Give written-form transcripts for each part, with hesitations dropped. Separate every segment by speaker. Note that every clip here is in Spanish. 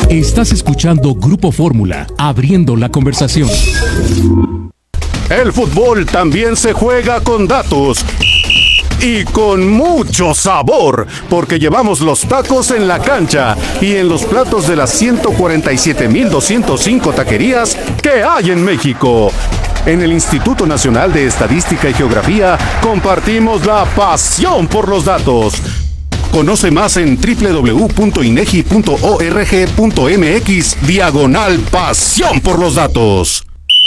Speaker 1: Estás escuchando Grupo Fórmula, abriendo la conversación.
Speaker 2: El fútbol también se juega con datos. Y con mucho sabor, porque llevamos los tacos en la cancha y en los platos de las 147,205 taquerías que hay en México. En el Instituto Nacional de Estadística y Geografía compartimos la pasión por los datos. Conoce más en www.inegi.org.mx/pasión por los datos.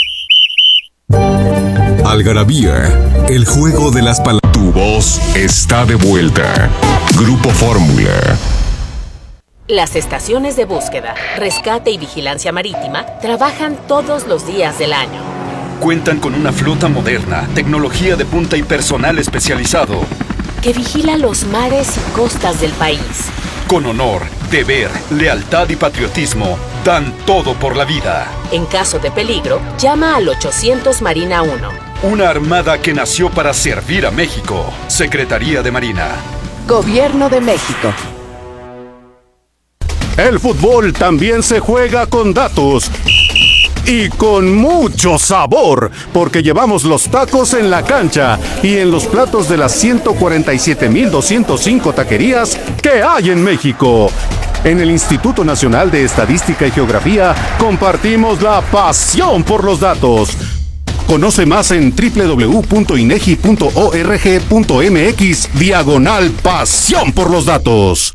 Speaker 3: Algarabía, el juego de las palabras. Tu voz está de vuelta. Grupo Fórmula.
Speaker 4: Las estaciones de búsqueda, rescate y vigilancia marítima trabajan todos los días del año.
Speaker 5: Cuentan con una flota moderna, tecnología de punta y personal especializado
Speaker 4: que vigila los mares y costas del país.
Speaker 5: Con honor, deber, lealtad y patriotismo, dan todo por la vida.
Speaker 4: En caso de peligro, llama al 800 Marina 1.
Speaker 5: Una armada que nació para servir a México. Secretaría de Marina.
Speaker 6: Gobierno de México.
Speaker 2: El fútbol también se juega con datos. Y con mucho sabor, porque llevamos los tacos en la cancha y en los platos de las 147,205 taquerías que hay en México. En el Instituto Nacional de Estadística y Geografía compartimos la pasión por los datos. Conoce más en www.inegi.org.mx/pasión por los datos.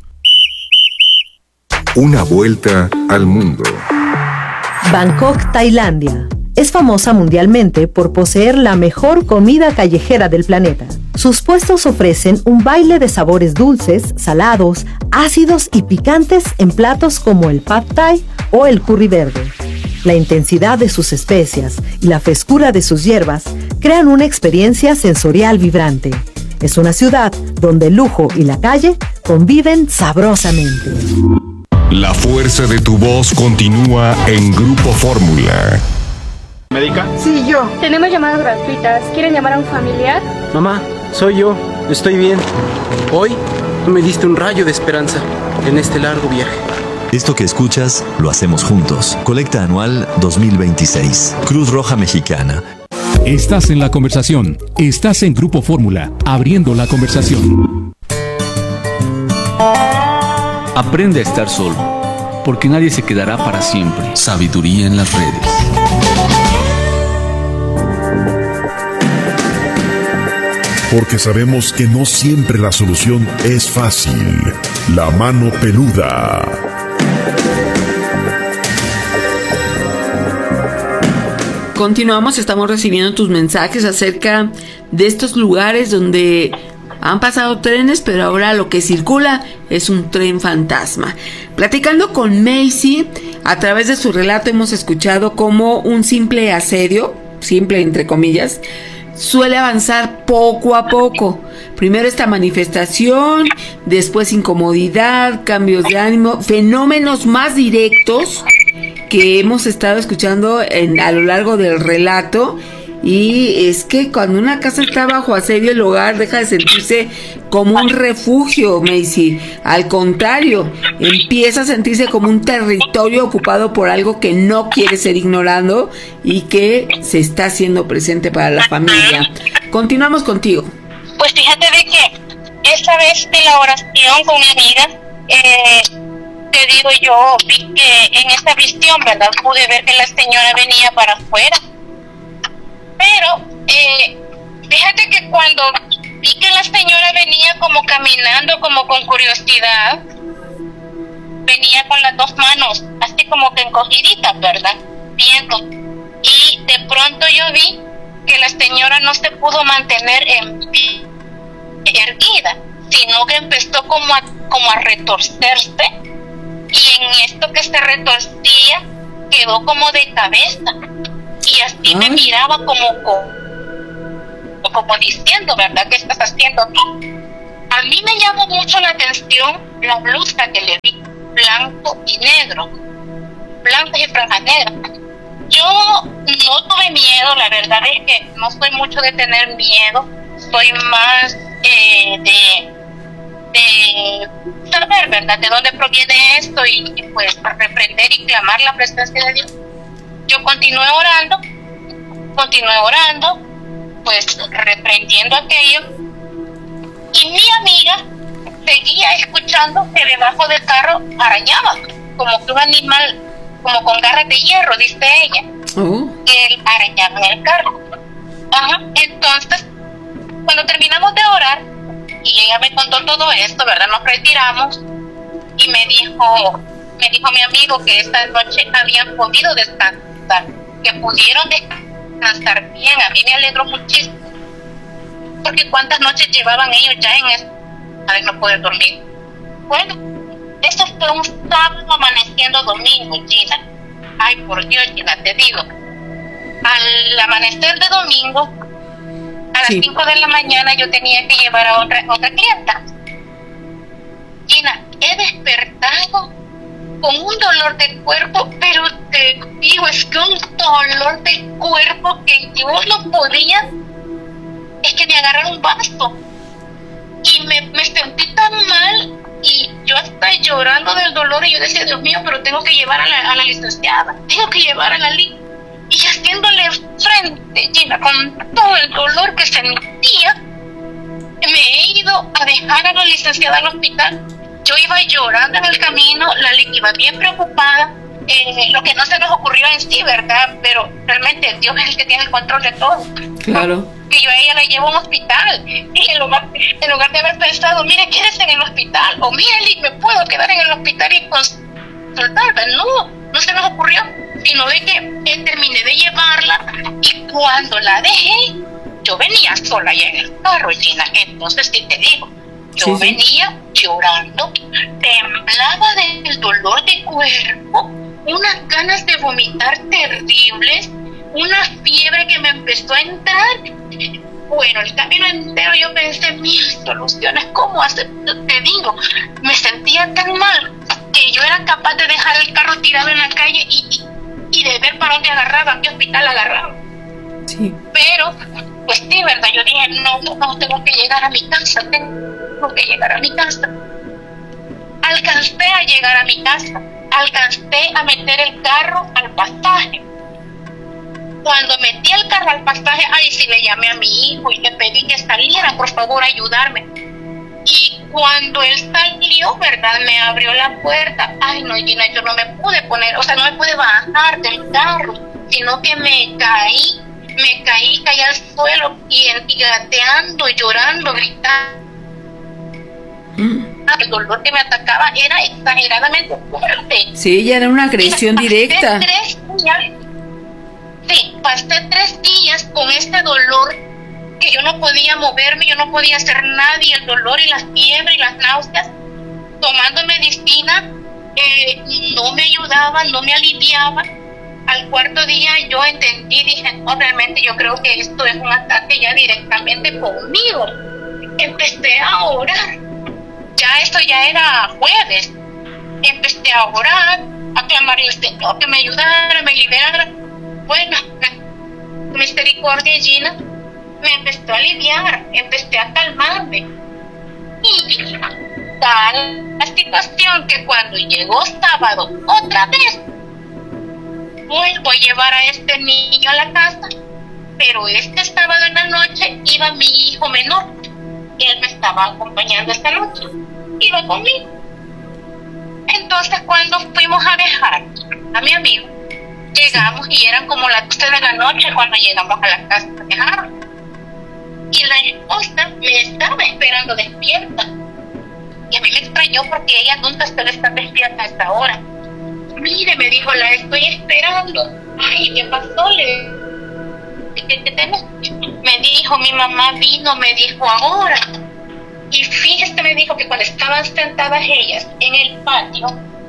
Speaker 3: Una vuelta al mundo.
Speaker 7: Bangkok, Tailandia. Es famosa mundialmente por poseer la mejor comida callejera del planeta. Sus puestos ofrecen un baile de sabores dulces, salados, ácidos y picantes en platos como el Pad Thai o el curry verde. La intensidad de sus especias y la frescura de sus hierbas crean una experiencia sensorial vibrante. Es una ciudad donde el lujo y la calle conviven sabrosamente.
Speaker 3: La fuerza de tu voz continúa en Grupo Fórmula.
Speaker 8: ¿Médica?
Speaker 9: Sí, yo.
Speaker 10: Tenemos llamadas gratuitas. ¿Quieren llamar a un familiar?
Speaker 8: Mamá, soy yo. Estoy bien. Hoy me diste un rayo de esperanza en este largo viaje.
Speaker 11: Esto que escuchas, lo hacemos juntos. Colecta anual 2026. Cruz Roja Mexicana.
Speaker 1: Estás en la conversación. Estás en Grupo Fórmula, abriendo la conversación.
Speaker 12: Aprende a estar solo, porque nadie se quedará para siempre. Sabiduría en las redes.
Speaker 13: Porque sabemos que no siempre la solución es fácil. La mano peluda.
Speaker 14: Continuamos, estamos recibiendo tus mensajes acerca de estos lugares donde han pasado trenes, pero ahora lo que circula es un tren fantasma. Platicando con Macy, a través de su relato hemos escuchado cómo un simple asedio, simple entre comillas, suele avanzar poco a poco. Primero esta manifestación, después incomodidad, cambios de ánimo, fenómenos más directos que hemos estado escuchando a lo largo del relato. Y es que cuando una casa está bajo asedio, el hogar deja de sentirse como un refugio, Macy. Al contrario, empieza a sentirse como un territorio ocupado por algo que no quiere ser ignorado y que se está haciendo presente para la familia. Continuamos contigo.
Speaker 15: Pues fíjate de que esta vez en la oración con mi amiga, te digo, yo vi que en esta visión, ¿verdad? Pude ver que la señora venía para afuera. Pero, fíjate que cuando vi que la señora venía como caminando, como con curiosidad, venía con las dos manos, así como que encogiditas, ¿verdad? Viendo. Y de pronto yo vi que la señora no se pudo mantener erguida, sino que empezó como a retorcerse. Y en esto que se retorcía, quedó como de cabeza. Y así me miraba como diciendo, ¿verdad? ¿Qué estás haciendo aquí? A mí me llamó mucho la atención la blusa que le vi, blanco y negro, blanco y franja negra. Yo no tuve miedo, la verdad es que no soy mucho de tener miedo, soy más de saber, ¿verdad?, de dónde proviene esto y pues reprender y clamar la presencia de Dios. Yo continué orando, pues reprendiendo aquello, y mi amiga seguía escuchando que debajo del carro arañaba, como que un animal, como con garras de hierro, dice ella, que él arañaba en el carro. Entonces, cuando terminamos de orar, y ella me contó todo esto, ¿verdad?, nos retiramos, y me dijo mi amigo que esta noche habían podido descansar, que pudieron descansar bien. A mí me alegró muchísimo, porque cuántas noches llevaban ellos ya en eso, a no poder dormir. Bueno, eso fue un sábado amaneciendo domingo, Gina. Ay, por Dios, Gina, te digo, al amanecer de domingo, a las 5 de la mañana yo tenía que llevar a otra clienta. Gina, he despertado con un dolor de cuerpo, pero te digo, es que un dolor de cuerpo que yo no podía, es que me agarraron un vaso y me sentí tan mal, y yo estaba llorando del dolor, y yo decía, Dios mío, pero tengo que llevar a la licenciada, tengo que llevar a la y haciéndole frente, Gina, con todo el dolor que sentía, me he ido a dejar a la licenciada al hospital. Yo iba llorando en el camino, la iba bien preocupada, lo que no se nos ocurrió en sí, ¿verdad? Pero realmente Dios es el que tiene el control de todo. Claro. Que yo a ella la llevo a un hospital, y en lugar de haber pensado, mire, quédese en el hospital, o mire, me puedo quedar en el hospital y consultarla, no se nos ocurrió, sino de que terminé de llevarla, y cuando la dejé, yo venía sola ya en el carro, Gina. Entonces, sí te digo, yo venía llorando, temblaba del dolor de cuerpo, unas ganas de vomitar terribles, una fiebre que me empezó a entrar. Bueno, el camino entero yo pensé mis soluciones, ¿cómo hacer? Te digo, me sentía tan mal que yo era capaz de dejar el carro tirado en la calle y de ver para dónde agarraba, qué hospital agarraba. Sí. Pero, pues sí, ¿verdad? Yo dije, no, tengo que llegar a mi casa, Alcancé a llegar a mi casa, alcancé a meter el carro al pasaje. Cuando metí el carro al pasaje, ahí sí le llamé a mi hijo y le pedí que saliera, por favor, ayudarme. Y cuando él salió, ¿verdad?, me abrió la puerta. Ay, no, Gina, yo no me pude poner, no me pude bajar del carro, sino que me caí al suelo y gateando, llorando, gritando. El dolor que me atacaba era exageradamente fuerte.
Speaker 14: Sí, ya era una agresión directa.
Speaker 15: Pasé 3 días con este dolor, que yo no podía moverme, yo no podía hacer nada, y el dolor y la fiebre y las náuseas, tomando medicina, no me ayudaba, no me aliviaba. Al 4.º día yo entendí, dije, no, realmente yo creo que esto es un ataque ya directamente conmigo. Empecé a orar, esto ya era jueves, empecé a orar, a clamarle al Señor que me ayudara, me liberara. Bueno, misericordia, Gina, me empezó a aliviar, empecé a calmarme. Y tal la situación que cuando llegó sábado, otra vez, vuelvo a llevar a este niño a la casa, pero este sábado en la noche iba mi hijo menor, y él me estaba acompañando esta noche, iba conmigo. Entonces, cuando fuimos a dejar a mi amigo, llegamos y eran como las 12 de la noche cuando llegamos a la casa a dejar. Y la esposa me estaba esperando despierta. Y a mí me extrañó porque ella nunca suele estar despierta a esta hora. Mire, me dijo, la estoy esperando. Ay, ¿qué pasó? ¿Qué tenés? Me dijo, mi mamá vino, me dijo ahora. Y fíjese, me dijo que cuando estaban sentadas ellas en el patio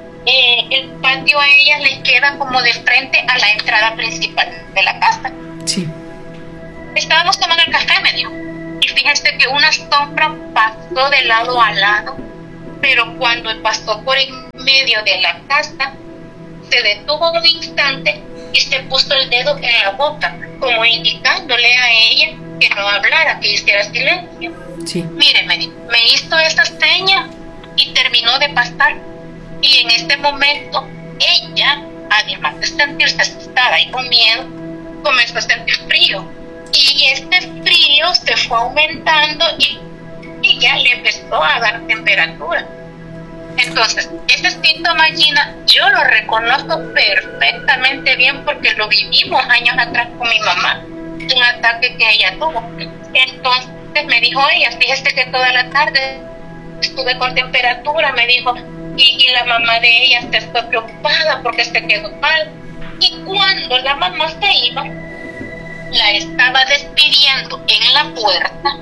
Speaker 15: a ellas les queda como de frente a la entrada principal de la casa. Sí. Estábamos tomando el café, me dijo. Y fíjense que una sombra pasó de lado a lado, pero cuando pasó por en medio de la casa, se detuvo un instante y se puso el dedo en la boca, como indicándole a ella que no hablara, que hiciera silencio.
Speaker 14: Sí.
Speaker 15: Mire, me hizo esa seña y terminó de pasar. Y en este momento, ella, además de sentirse asustada y con miedo, comenzó a sentir frío. Y este frío se fue aumentando y ya le empezó a dar temperatura. Entonces, ese síntoma, Gina, yo lo reconozco perfectamente bien porque lo vivimos años atrás con mi mamá, un ataque que ella tuvo. Entonces me dijo ella, fíjese que toda la tarde estuve con temperatura, me dijo, y la mamá de ella se fue preocupada porque se quedó mal. Y cuando la mamá se iba, la estaba despidiendo en la puerta.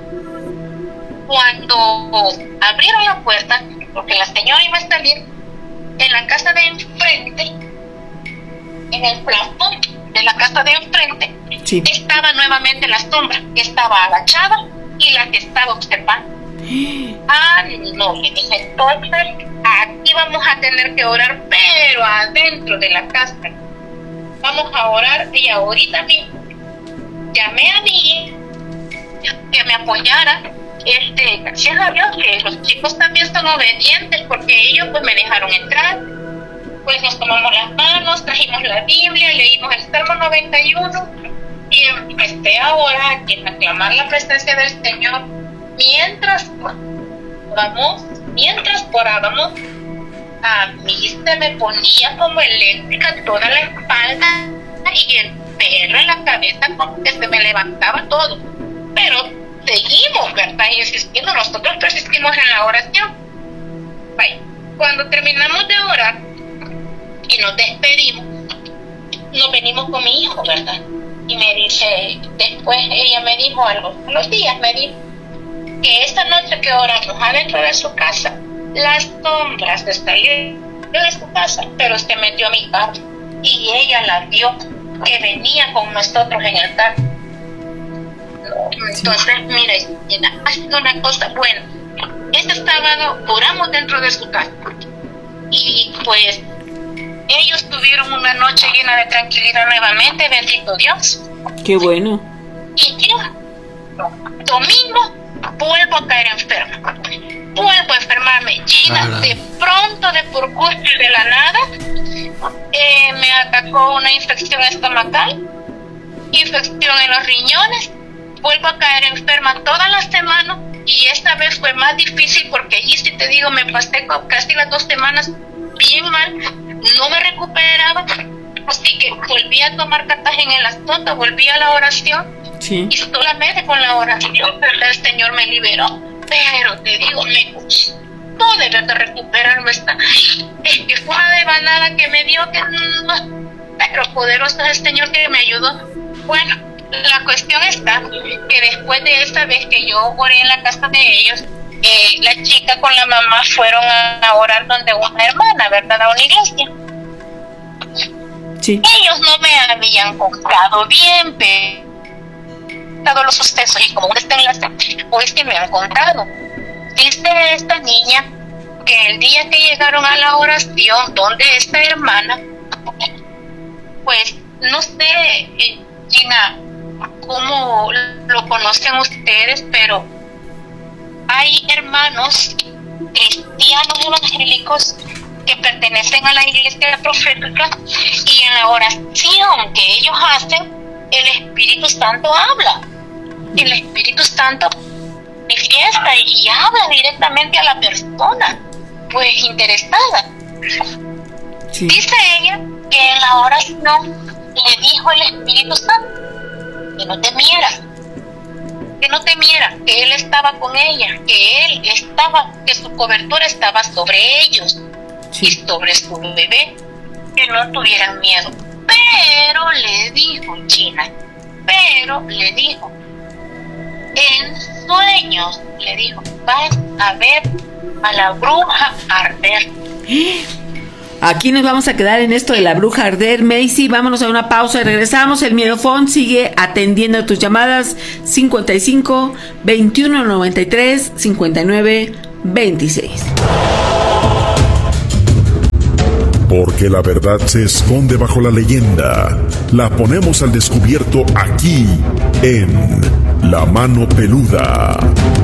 Speaker 15: Cuando abrieron la puerta, porque la señora iba a salir, en la casa de enfrente, en el plafón de la casa de enfrente, sí, estaba nuevamente la sombra que estaba agachada y la que estaba observando. No, le dije, entonces aquí vamos a tener que orar, pero adentro de la casa. Vamos a orar y ahorita mismo llamé a mí que me apoyara. Gracias a Dios que los chicos también son obedientes porque ellos pues me dejaron entrar. Pues nos tomamos las manos, trajimos la Biblia, leímos el Salmo 91 y empecé a orar y a clamar la presencia del Señor. Mientras orábamos, a mí se me ponía como eléctrica toda la espalda y el pelo en la cabeza, como que se me levantaba todo. Pero seguimos, ¿verdad? Insistiendo, nosotros persistimos en la oración. Vaya, cuando terminamos de orar y nos despedimos, nos venimos con mi hijo, ¿verdad? Y me dice, después ella me dijo algo, los días me dijo que esa noche que oramos adentro de su casa, las sombras se salieron de su casa, pero se metió a mi carro y ella la vio que venía con nosotros en el carro. Entonces, mire, ha sido una cosa buena. Este sábado oramos dentro de su casa y pues ellos tuvieron una noche llena de tranquilidad nuevamente, bendito Dios.
Speaker 14: Qué bueno.
Speaker 15: Y yo, domingo, vuelvo a caer enferma. Vuelvo a enfermarme, Gina, de pronto, de por gusto y de la nada, me atacó una infección estomacal, infección en los riñones. Vuelvo a caer enferma toda la semana y esta vez fue más difícil porque allí, si te digo, me pasé casi las 2 semanas bien mal, no me recuperaba, así que volví a tomar cartas en el asunto, volví a la oración, sí, y solamente con la oración el Señor me liberó, pero te digo, me costó de verdad recuperarme. Es que fue una devanada que me dio, que no, pero poderoso es el Señor que me ayudó. Bueno, la cuestión está que después de esa vez que yo oré en la casa de ellos, la chica con la mamá fueron a orar donde una hermana, ¿verdad? A una iglesia. Sí. Ellos no me habían contado bien, pero los sucesos y como un desenlace, pues que me han contado. Dice esta niña que el día que llegaron a la oración donde esta hermana, pues no sé, Gina, cómo lo conocen ustedes, pero hay hermanos cristianos evangélicos que pertenecen a la iglesia profética y en la oración que ellos hacen, el Espíritu Santo habla. El Espíritu Santo manifiesta y habla directamente a la persona pues interesada. Sí. Dice ella que en la oración le dijo el Espíritu Santo que no temiera, que él estaba con ella, que su cobertura estaba sobre ellos, sí, y sobre su bebé, que no tuvieran miedo. Pero le dijo, Gina, en sueños, le dijo, vas a ver a la bruja arder.
Speaker 14: Aquí nos vamos a quedar en esto de la bruja arder, Macy. Vámonos a una pausa y regresamos. El Miedofón sigue atendiendo tus llamadas 55 21 93 59 26.
Speaker 13: Porque la verdad se esconde bajo la leyenda. La ponemos al descubierto aquí en La Mano Peluda.